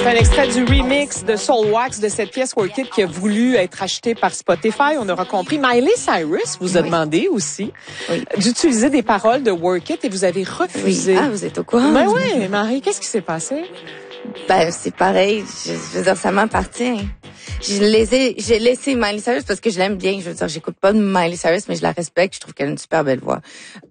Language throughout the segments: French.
C'est un extrait du remix de Soulwax de cette pièce Work It qui a voulu être achetée par Spotify. On aura compris. Miley Cyrus vous a demandé aussi d'utiliser des paroles de Work It et vous avez refusé. Oui. Ah, vous êtes au courant? Ben oui, Marie, qu'est-ce qui s'est passé? Ben, c'est pareil. Je veux dire, ça m'appartient. J'ai laissé Miley Cyrus parce que je l'aime bien. Je veux dire, j'écoute pas de Miley Cyrus, mais je la respecte. Je trouve qu'elle a une super belle voix.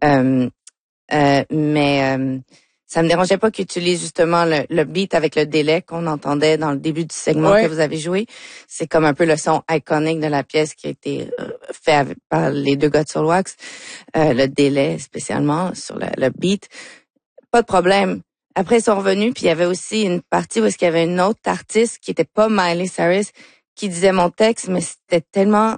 Mais ça me dérangeait pas qu'il utilise justement le beat avec le délai qu'on entendait dans le début du segment que vous avez joué. C'est comme un peu le son iconique de la pièce qui a été fait par les deux gars de Soulwax. Le délai spécialement sur le beat. Pas de problème. Après, ils sont revenus, puis il y avait aussi une partie où est-ce qu'il y avait une autre artiste qui était pas Miley Cyrus qui disait mon texte, mais c'était tellement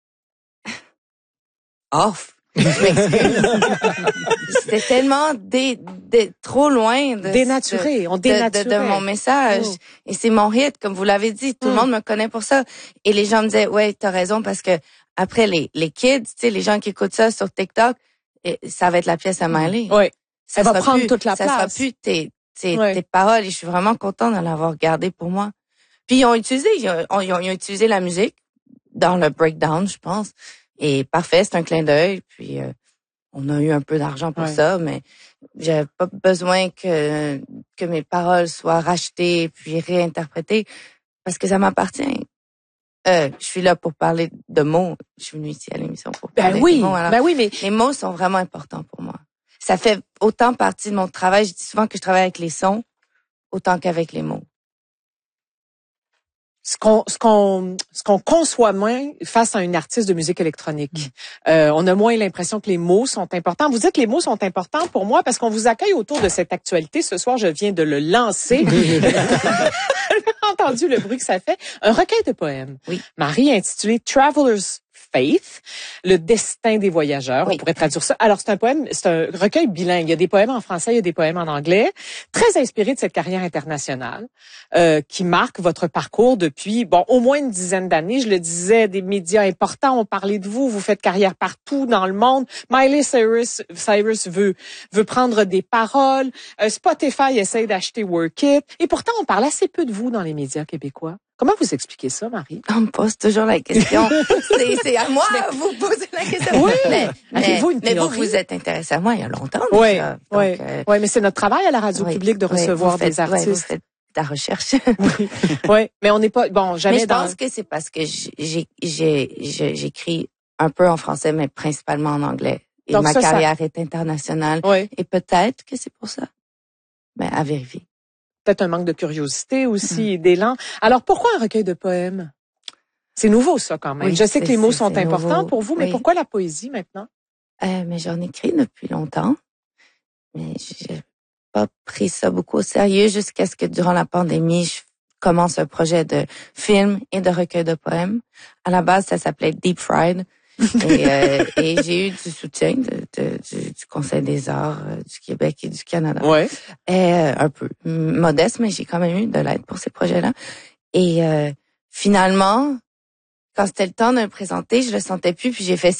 off. Je m'excuse. C'était tellement trop loin dénaturé. On dénaturait de mon message. Et c'est mon hit, comme vous l'avez dit. Tout le monde me connaît pour ça. Et les gens me disaient, ouais, t'as raison, parce que après les kids, tu sais, les gens qui écoutent ça sur TikTok, ça va être la pièce à Miley. Oui. Ça va prendre toute la place. Ça sera plus tes paroles. Et je suis vraiment contente de l'avoir gardé pour moi. Puis ils ont utilisé la musique dans le breakdown, je pense. Et parfait, c'est un clin d'œil. Puis on a eu un peu d'argent pour ça, mais j'avais pas besoin que mes paroles soient rachetées puis réinterprétées parce que ça m'appartient. Je suis là pour parler de mots. Je suis venue ici à l'émission pour parler de mots. Alors, mais les mots sont vraiment importants pour moi. Ça fait autant partie de mon travail. Je dis souvent que je travaille avec les sons autant qu'avec les mots. Ce qu'on conçoit moins face à une artiste de musique électronique. On a moins l'impression que les mots sont importants. Vous dites que les mots sont importants pour moi parce qu'on vous accueille autour de cette actualité. Ce soir, je viens de le lancer. Entendu le bruit que ça fait. Un recueil de poèmes. Oui. Marie, intitulé Traveler's Faith, le destin des voyageurs. On pourrait traduire ça. Alors, c'est un recueil bilingue. Il y a des poèmes en français, il y a des poèmes en anglais. Très inspiré de cette carrière internationale, qui marque votre parcours depuis, au moins une dizaine d'années. Je le disais, des médias importants ont parlé de vous. Vous faites carrière partout dans le monde. Miley Cyrus veut prendre des paroles. Spotify essaie d'acheter Work It. Et pourtant, on parle assez peu de vous dans les médias québécois. Comment vous expliquez ça, Marie? On me pose toujours la question. c'est à moi de vous poser la question. Oui. Mais vous êtes intéressé à moi il y a longtemps. Oui, mais c'est notre travail à la radio publique de recevoir des artistes. Vous faites ta recherche. oui, mais on n'est pas jamais. Mais je pense que c'est parce que j'écris un peu en français, mais principalement en anglais. Et donc ma carrière est internationale. Oui. Et peut-être que c'est pour ça. Mais à vérifier. Peut-être un manque de curiosité aussi, d'élan. Alors, pourquoi un recueil de poèmes? C'est nouveau, ça, quand même. Oui, je sais que les mots sont importants nouveau. pour vous, mais pourquoi la poésie, maintenant? Mais j'en écris depuis longtemps. Mais j'ai pas pris ça beaucoup au sérieux jusqu'à ce que, durant la pandémie, je commence un projet de film et de recueil de poèmes. À la base, ça s'appelait Deep Fried. Et j'ai eu du soutien du Conseil des arts du Québec et du Canada. Ouais. Un peu modeste, mais j'ai quand même eu de l'aide pour ces projets-là. Et finalement, quand c'était le temps de me présenter, je le sentais plus, puis j'ai fait